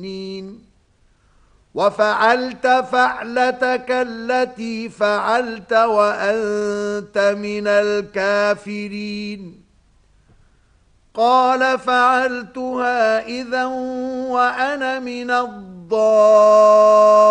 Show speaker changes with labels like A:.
A: وفعلت فعلتك التي فعلت وأنت من الكافرين قال فعلتها إذا وأنا من الضالين